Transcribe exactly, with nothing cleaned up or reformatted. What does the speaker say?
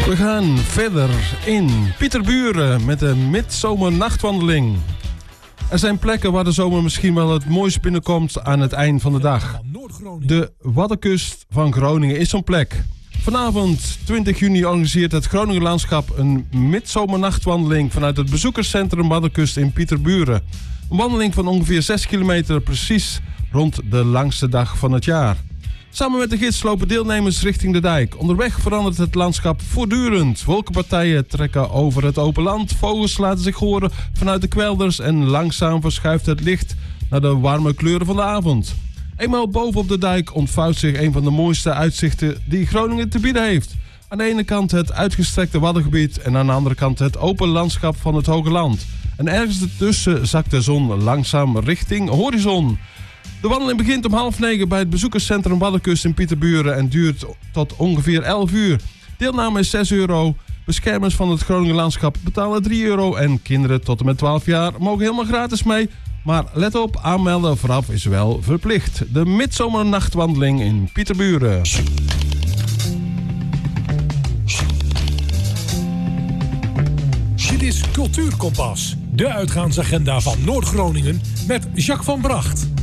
We gaan verder in Pieterburen met de midzomernachtwandeling. Er zijn plekken waar de zomer misschien wel het mooist binnenkomt aan het eind van de dag. De Waddenkust van Groningen is zo'n plek. Vanavond twintig juni organiseert het Groninger Landschap een midzomernachtwandeling vanuit het bezoekerscentrum Waddenkust in Pieterburen. Een wandeling van ongeveer zes kilometer precies rond de langste dag van het jaar. Samen met de gids lopen deelnemers richting de dijk. Onderweg verandert het landschap voortdurend. Wolkenpartijen trekken over het open land. Vogels laten zich horen vanuit de kwelders. En langzaam verschuift het licht naar de warme kleuren van de avond. Eenmaal bovenop de dijk ontvouwt zich een van de mooiste uitzichten die Groningen te bieden heeft. Aan de ene kant het uitgestrekte Waddengebied en aan de andere kant het open landschap van het Hoge Land. En ergens ertussen zakt de zon langzaam richting horizon. De wandeling begint om half negen bij het bezoekerscentrum Waddenkust in Pieterburen en duurt tot ongeveer elf uur. Deelname is zes euro. Beschermers van het Groninger Landschap betalen drie euro en kinderen tot en met twaalf jaar mogen helemaal gratis mee. Maar let op, aanmelden vooraf is wel verplicht. De midzomernachtwandeling in Pieterburen. Dit is Cultuurkompas, de uitgaansagenda van Noord-Groningen met Jacques van Bracht.